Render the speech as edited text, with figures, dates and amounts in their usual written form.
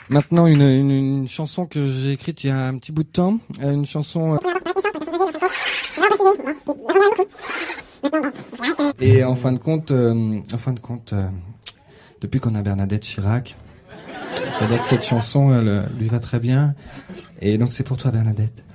Maintenant, une chanson que j'ai écrite il y a un petit bout de temps. Une chanson... Et en fin de compte, depuis qu'on a Bernadette Chirac, je dirais que cette chanson, elle lui va très bien. Et donc c'est pour toi, Bernadette.